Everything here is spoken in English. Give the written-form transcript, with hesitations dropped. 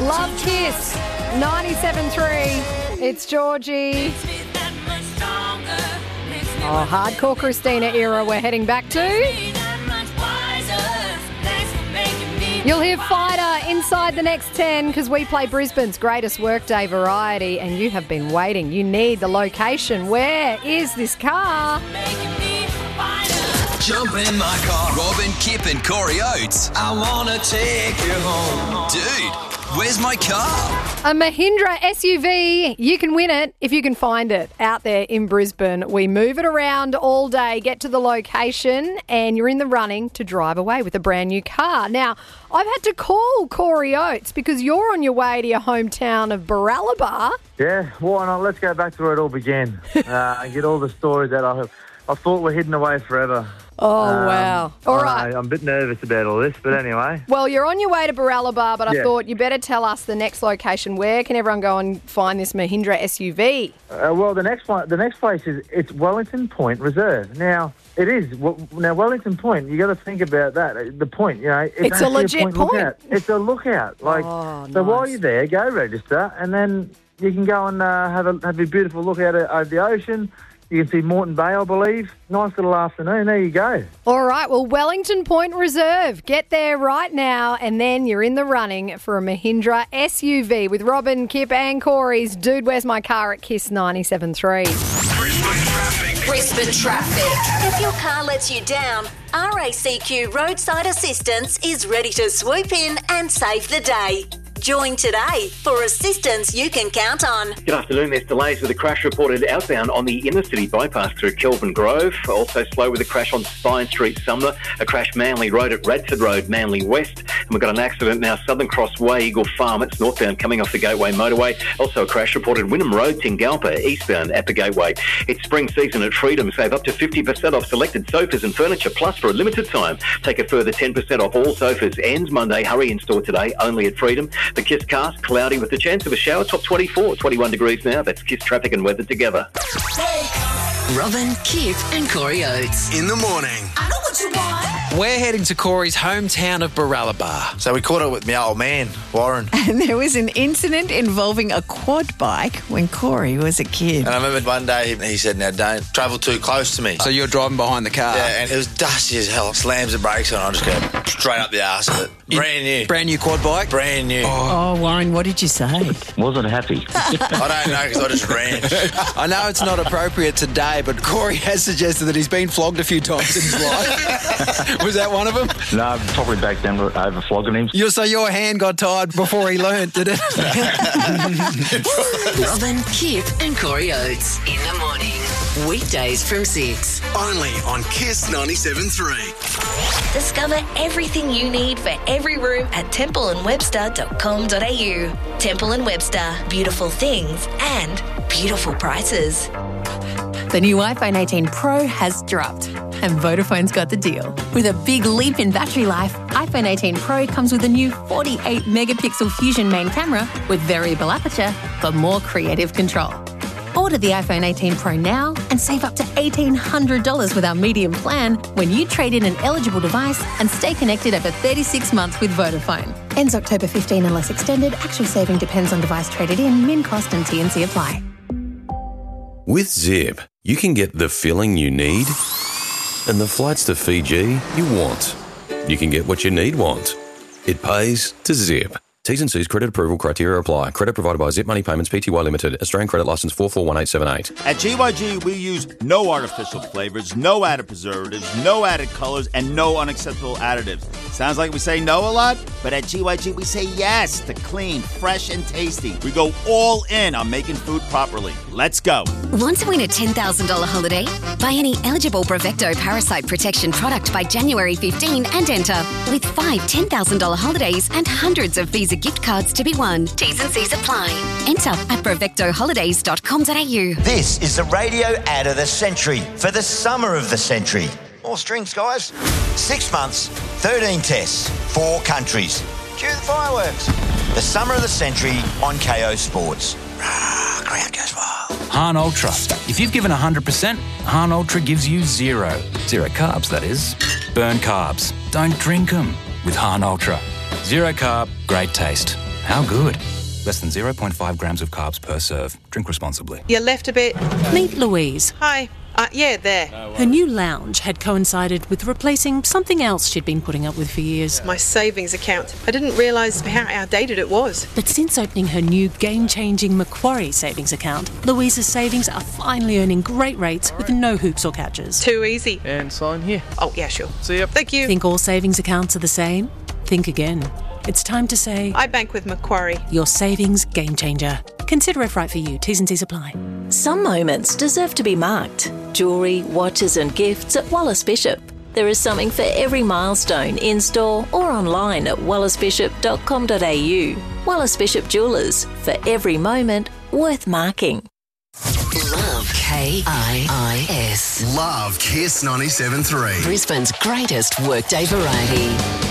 Love Kiss, 97.3. It's Georgie. Oh, hardcore Christina era we're heading back to. You'll hear Fighter inside the next 10 because we play Brisbane's greatest workday variety and you have been waiting. You need the location. Where is this car? Jump in my car. Robin, Kip and Corey Oates. I want to take you home. Dude, where's my car? A Mahindra SUV. You can win it if you can find it out there in Brisbane. We move it around all day, get to the location, and you're in the running to drive away with a brand new car. Now, I've had to call Corey Oates because you're on your way to your hometown of Baralaba. Yeah, why not? Let's go back to where it all began and get all the stories that I thought were hidden away forever. Oh, wow. All right. I'm a bit nervous about all this, but anyway. Well, you're on your way to Baralaba, but I thought you better tell us the next location. Where can everyone go and find this Mahindra SUV? Well, the next place it's Wellington Point Reserve. Now, it is. Now, Wellington Point, you got to think about that. The point, it's a legit point. Lookout. It's a lookout. So while you're there, go register, and then you can go and have a beautiful look out over the ocean. You can see Moreton Bay, I believe. Nice little afternoon. There you go. All right. Well, Wellington Point Reserve. Get there right now, and then you're in the running for a Mahindra SUV with Robin, Kip and Corey's Dude, Where's My Car at Kiss 97.3. Brisbane Traffic. If your car lets you down, RACQ Roadside Assistance is ready to swoop in and save the day. Join today for assistance you can count on. Good afternoon. There's delays with a crash reported outbound on the inner city bypass through Kelvin Grove. Also slow with a crash on Spine Street, Sumner. A crash Manly Road at Radford Road, Manly West. And we've got an accident now Southern Cross Way, Eagle Farm. It's northbound coming off the Gateway Motorway. Also a crash reported Wynnum Road, Tingalpa, eastbound at the Gateway. It's spring season at Freedom. Save up to 50% off selected sofas and furniture. Plus, for a limited time, take a further 10% off all sofas. Ends Monday. Hurry in store today, only at Freedom. The Kiss cast, cloudy with the chance of a shower, top 24, 21 degrees now. That's Kiss traffic and weather together. Robin, Kip and Corey Oates. In the morning. I know what you want. We're heading to Corey's hometown of Baralaba. So we caught up with my old man, Warren. And there was an incident involving a quad bike when Corey was a kid. And I remember one day he said, now don't travel too close to me. So you're driving behind the car? Yeah, and it was dusty as hell. Slams the brakes on, I just go straight up the arse of it. Brand new. Brand new quad bike? Brand new. Oh, Warren, what did you say? Wasn't happy. I don't know because I just ran. I know it's not appropriate today, but Corey has suggested that he's been flogged a few times in his life. Was that one of them? No, probably back then over flogging him. So your hand got tired before he learnt, did it? Robin, Kip and Corey Oates. In the morning. Weekdays from 6. Only on Kiss 97.3. Discover everything you need for every room at templeandwebster.com.au. Temple & Webster. Beautiful things and beautiful prices. The new iPhone 18 Pro has dropped, and Vodafone's got the deal. With a big leap in battery life, iPhone 18 Pro comes with a new 48-megapixel Fusion main camera with variable aperture for more creative control. Order the iPhone 18 Pro now and save up to $1,800 with our medium plan when you trade in an eligible device and stay connected over 36 months with Vodafone. Ends October 15 unless extended. Actual saving depends on device traded in, min cost and T&C apply. With Zip, you can get the filling you need and the flights to Fiji you want. You can get what you want. It pays to Zip. T's and C's credit approval criteria apply. Credit provided by Zip Money Payments Pty Limited. Australian credit licence 441878. At GYG, we use no artificial flavors, no added preservatives, no added colors, and no unacceptable additives. Sounds like we say no a lot, but at GYG, we say yes to clean, fresh, and tasty. We go all in on making food properly. Let's go. Want to win a $10,000 holiday? Buy any eligible Brevecto parasite protection product by January 15 and enter. With 5 $10,000 holidays and hundreds of Visa gift cards to be won. T's and C's apply. Enter at brevectoholidays.com.au. This is the radio ad of the century for the summer of the century. More strings, guys. 6 months, 13 tests, 4 countries. Cue the fireworks. The summer of the century on KO Sports. Crowd goes wild. Hahn Ultra. If you've given 100%, Hahn Ultra gives you 0. 0 carbs, that is. Burn carbs. Don't drink them with Hahn Ultra. 0 carb, great taste. How good? Less than 0.5 grams of carbs per serve. Drink responsibly. You left a bit. Meet Louise. Hi. Yeah, there. Her new lounge had coincided with replacing something else she'd been putting up with for years. My savings account. I didn't realise how outdated it was. But since opening her new game-changing Macquarie savings account, Louise's savings are finally earning great rates with no hoops or catches. Too easy. And sign here. Oh, yeah, sure. See ya. Thank you. Think all savings accounts are the same? Think again. It's time to say... I bank with Macquarie. Your savings game changer. Consider if right for you. T's and C's apply. Some moments deserve to be marked. Jewellery, watches and gifts at Wallace Bishop. There is something for every milestone in-store or online at wallacebishop.com.au. Wallace Bishop Jewellers. For every moment worth marking. Love KIIS. Love Kiss 97.3. Brisbane's greatest workday variety.